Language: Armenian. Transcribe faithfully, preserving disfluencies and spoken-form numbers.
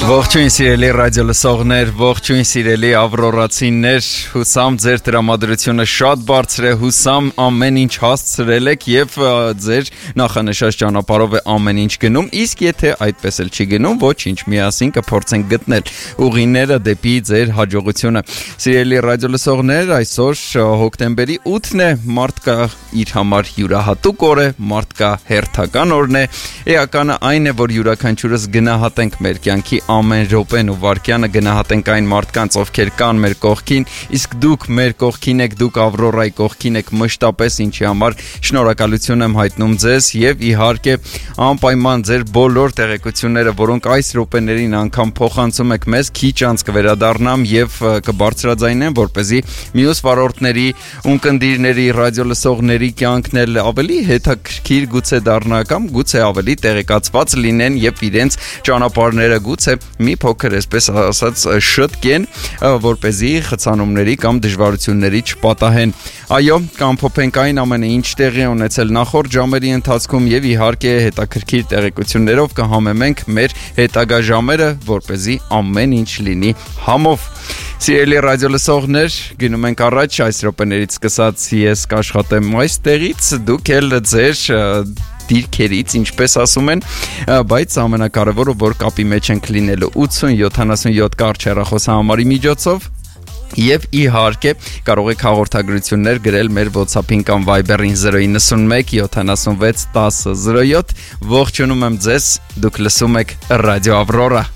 Ողջույն սիրելի ռադիո լսողներ, ողջույն սիրելի ավրորացիներ, հուսամ ձեր տրամադրությունը շատ բարձր է, հուսամ ամեն ինչ հասցրել եք եւ ձեր նախանշած ճանապարհով է ամեն ինչ գնում, իսկ եթե այդպես էլ չի գնում, ոչինչ, միասին կփորձենք գտնել ուղիները դեպի ձեր հաջողությունը։ Սիրելի ռադիո լսողներ, այսօր հոկտեմբերի ութն է, մարդկա իր համար յուրահատուկ օր է, մարդկա հերթական օրն է, էականը այն է, որ յուրաքանչյուրս գնահատենք մեր կյանքի ամեն րոպեն ու վայրկյանը գնահատենք այն մարդկանց, ովքեր կան մեր կողքին, իսկ դուք մեր կողքին եք, դուք Ավրորայի կողքին եք մշտապես, ինչի համար շնորհակալություն եմ հայտնում ձեզ եւ իհարկե անպայման ձեր բոլոր տեղեկությունները, որոնք այս րոպեներին անգամ փոխանցում եք մեզ, քիչ անց կվերադառնամ եւ կբարձրաձայնեմ, որպեսզի մյուս վարորդների, ունկնդիրների, ռադիո լսողների կյանքն էլ ավելի հետաքրքիր գուցե դառնա կամ գուցե ավելի տեղեկացված լինեն եւ իրենց ճանապարհները գուցե մի փոքր այսպես ասած շտկեն, որպեսզի խցանումների կամ դժվարությունների չպատահեն։ Այո, կամփոփենք այն ամենը, ինչ տեղի ունեցել նախորդ ժամերի ընթացքում եւ իհարկե հետաքրքիր տեղեկություններով կհամեմենք մեր հետագա ժամերը, որպեսզի ամեն ինչ լինի համով։ Սիրելի ռադիո լսողներ, գնում ենք առաջ, այս րոպեներից սկսած ես կաշխատեմ այստեղից, դուք էլ ձեր դիրքերից, ինչպես ասում են, բայց ամենակարևորը, որ կապի մեջ ենք լինելու ութսուն յոթանասունյոթ կարճ հեռախոսահամարի միջոցով եւ իհարկե կարող եք հաղորդագրություններ գրել մեր WhatsApp-ին կամ Viber-ին զրո իննսունմեկ յոթանասունվեց տասը զրո յոթ։ Ողջունում եմ ձեզ, դուք լսում եք Ռադիո Ավրորա։